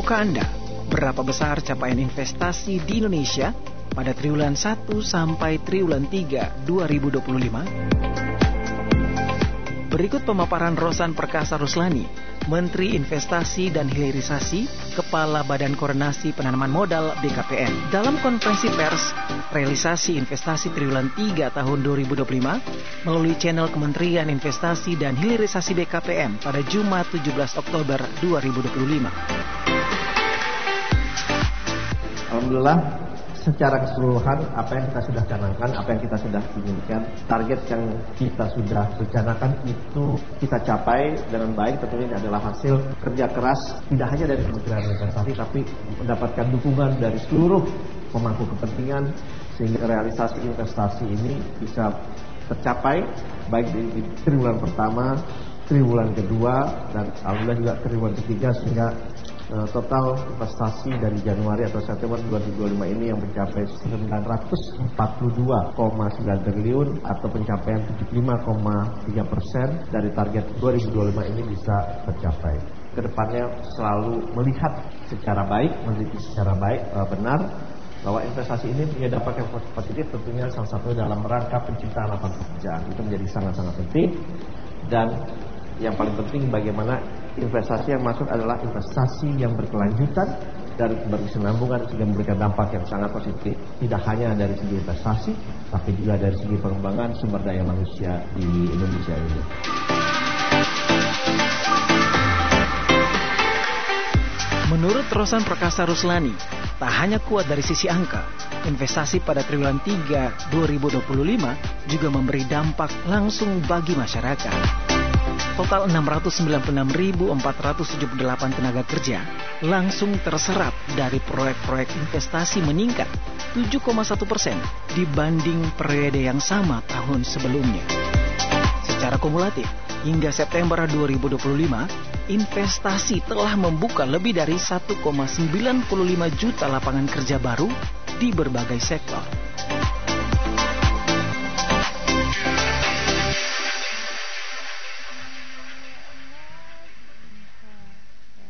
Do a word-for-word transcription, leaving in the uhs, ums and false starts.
Tahukah Anda berapa besar capaian investasi di Indonesia pada triwulan satu sampai triwulan tiga dua ribu dua puluh lima? Berikut pemaparan Rosan Perkasa Ruslani, Menteri Investasi dan Hilirisasi, Kepala Badan Koordinasi Penanaman Modal B K P M. Dalam konferensi pers, realisasi investasi triwulan tiga tahun dua ribu dua puluh lima melalui channel Kementerian Investasi dan Hilirisasi B K P M pada Jumat tujuh belas Oktober dua ribu dua puluh lima. Alhamdulillah, secara keseluruhan apa yang kita sudah canangkan, apa yang kita sudah inginkan, target yang kita sudah rencanakan itu kita capai dengan baik. Tentunya ini adalah hasil kerja keras tidak hanya dari Kementerian Investasi, tapi mendapatkan dukungan dari seluruh pemangku kepentingan sehingga realisasi investasi ini bisa tercapai baik di, di triwulan pertama, triwulan kedua, dan alhamdulillah juga triwulan ketiga, sehingga total investasi dari Januari atau September dua ribu dua puluh lima ini yang mencapai sembilan ratus empat puluh dua koma sembilan triliun atau pencapaian tujuh puluh lima koma tiga persen dari target dua ribu dua puluh lima ini bisa tercapai. Kedepannya selalu melihat secara baik, meneliti secara baik, benar bahwa investasi ini punya dampak yang positif, tentunya salah satu dalam rangka penciptaan lapangan pekerjaan. Itu menjadi sangat-sangat penting, dan yang paling penting bagaimana investasi yang masuk adalah investasi yang berkelanjutan dan berkesinambungan sehingga memberikan dampak yang sangat positif, tidak hanya dari segi investasi tapi juga dari segi pengembangan sumber daya manusia di Indonesia ini. Menurut Rosan Perkasa Ruslani, tak hanya kuat dari sisi angka, investasi pada triwulan tiga dua ribu dua puluh lima juga memberi dampak langsung bagi masyarakat. Total enam ratus sembilan puluh enam ribu empat ratus tujuh puluh delapan tenaga kerja langsung terserap dari proyek-proyek investasi, meningkat tujuh koma satu persen dibanding periode yang sama tahun sebelumnya. Secara kumulatif, hingga September dua ribu dua puluh lima, investasi telah membuka lebih dari satu koma sembilan lima juta lapangan kerja baru di berbagai sektor.